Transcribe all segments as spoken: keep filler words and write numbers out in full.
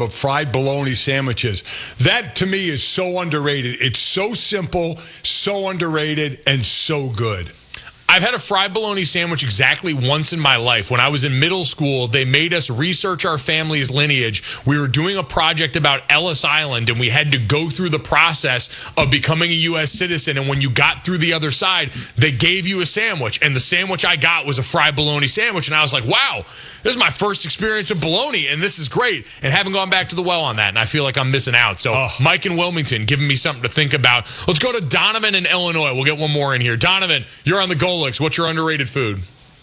job of fried bologna sandwiches. That, to me, is so underrated. It's so simple, so underrated, and so good. I've had a fried bologna sandwich exactly once in my life. When I was in middle school, they made us research our family's lineage. We were doing a project about Ellis Island, and we had to go through the process of becoming a U S citizen. And when you got through the other side, they gave you a sandwich. And the sandwich I got was a fried bologna sandwich. And I was like, wow, this is my first experience with bologna, and this is great. And haven't gone back to the well on that, and I feel like I'm missing out. So oh. Mike in Wilmington giving me something to think about. Let's go to Donovan in Illinois. We'll get one more in here. Donovan, you're on the goal. What's your underrated food?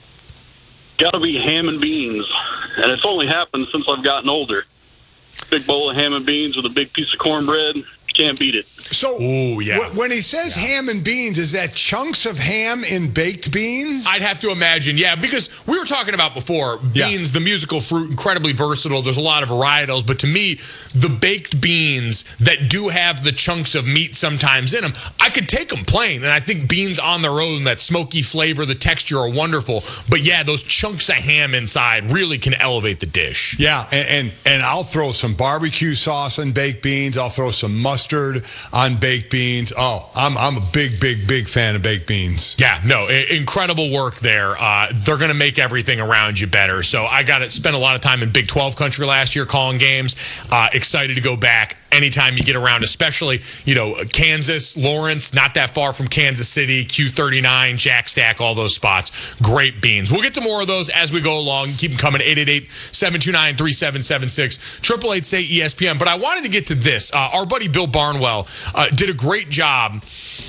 Got to be ham and beans, and it's only happened since I've gotten older. Big bowl of ham and beans with a big piece of cornbread. Can't beat it. So Ooh, yeah. w- when he says yeah. ham and beans, is that chunks of ham in baked beans? I'd have to imagine, yeah, because we were talking about before, beans, yeah. the musical fruit, incredibly versatile. There's a lot of varietals, but to me, the baked beans that do have the chunks of meat sometimes in them, I could take them plain, and I think beans on their own, that smoky flavor, the texture are wonderful. But yeah, those chunks of ham inside really can elevate the dish. Yeah, and and, and I'll throw some barbecue sauce on baked beans. I'll throw some mustard on baked beans. Oh, I'm I'm a big, big, big fan of baked beans. Yeah, no, I- incredible work there. Uh, they're going to make everything around you better. So I got to spend a lot of time in Big twelve country last year calling games. Uh, excited to go back anytime you get around, especially, you know, Kansas, Lawrence, not that far from Kansas City, Q thirty-nine, Jack Stack, all those spots. Great beans. We'll get to more of those as we go along. Keep them coming. eight eight eight, seven two nine, three seven seven six, eight eight eight, say E S P N. But I wanted to get to this. Uh, our buddy Bill Barnwell uh, did a great job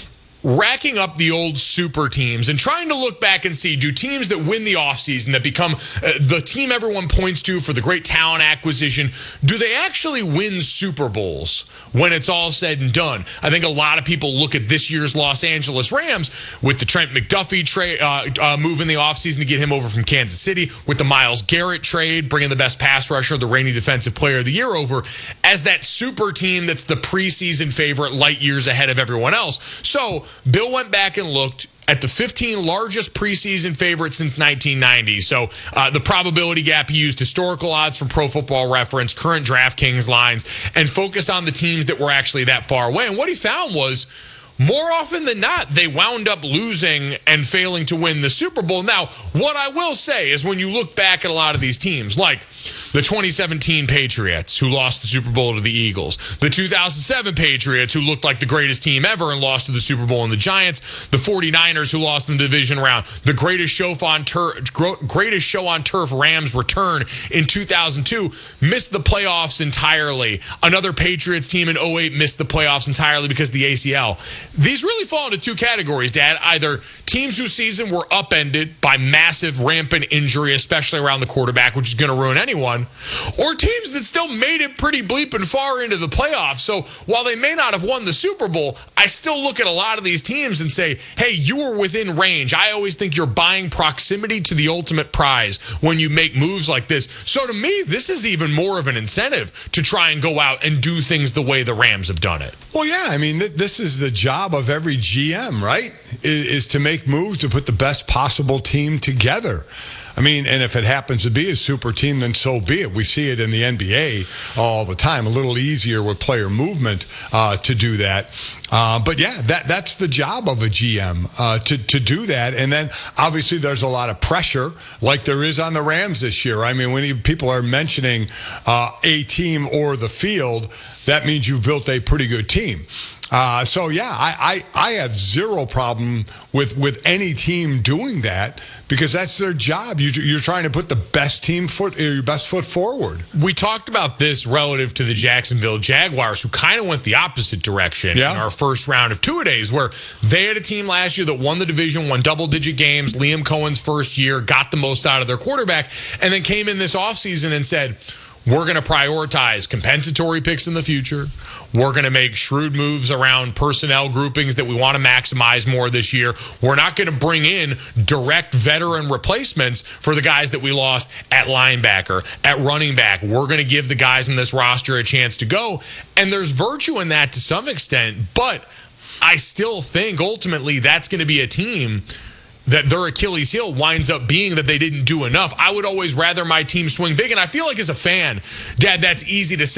racking up the old super teams and trying to look back and see, do teams that win the offseason, that become uh, the team everyone points to for the great talent acquisition, do they actually win Super Bowls when it's all said and done? I think a lot of people look at this year's Los Angeles Rams with the Trent McDuffie trade uh, uh, move in the offseason to get him over from Kansas City, with the Myles Garrett trade, bringing the best pass rusher, the reigning defensive player of the year over, as that super team that's the preseason favorite, light years ahead of everyone else. So Bill went back and looked at the fifteen largest preseason favorites since nineteen ninety. So uh, the probability gap, he used historical odds from Pro Football Reference, current DraftKings lines, and focused on the teams that were actually that far away. And what he found was, more often than not, they wound up losing and failing to win the Super Bowl. Now, what I will say is when you look back at a lot of these teams, like the twenty seventeen Patriots, who lost the Super Bowl to the Eagles, the two thousand seven Patriots, who looked like the greatest team ever and lost to the Super Bowl and the Giants, the forty-niners, who lost in the division round, the greatest show on turf, greatest show on turf Rams return in two thousand two, missed the playoffs entirely. Another Patriots team in oh eight missed the playoffs entirely because of the A C L. These really fall into two categories, Dad. Either teams whose season were upended by massive, rampant injury, especially around the quarterback, which is going to ruin anyone, or teams that still made it pretty bleeping far into the playoffs. So while they may not have won the Super Bowl, I still look at a lot of these teams and say, hey, you were within range. I always think you're buying proximity to the ultimate prize when you make moves like this. So to me, this is even more of an incentive to try and go out and do things the way the Rams have done it. Well, yeah, I mean, th- this is the job of every G M, right, is, is to make moves to put the best possible team together. I mean, and if it happens to be a super team, then so be it. We see it in the N B A all the time. A little easier with player movement uh, to do that. Uh, but yeah, that that's the job of a G M, uh, to to do that. And then obviously there's a lot of pressure, like there is on the Rams this year. I mean, when you, people are mentioning uh, a team or the field, that means you've built a pretty good team. Uh, so yeah, I, I I have zero problem with with any team doing that, because that's their job. You, you're trying to put the best team foot, your best foot forward. We talked about this relative to the Jacksonville Jaguars, who kind of went the opposite direction yeah. in our first round of two-a-days, where they had a team last year that won the division, won double-digit games, Liam Cohen's first year, got the most out of their quarterback, and then came in this offseason and said, we're going to prioritize compensatory picks in the future. We're going to make shrewd moves around personnel groupings that we want to maximize more this year. We're not going to bring in direct veteran replacements for the guys that we lost at linebacker, at running back. We're going to give the guys in this roster a chance to go. And there's virtue in that to some extent, but I still think ultimately that's going to be a team that their Achilles heel winds up being that they didn't do enough. I would always rather my team swing big, and I feel like as a fan, Dad, that's easy to say.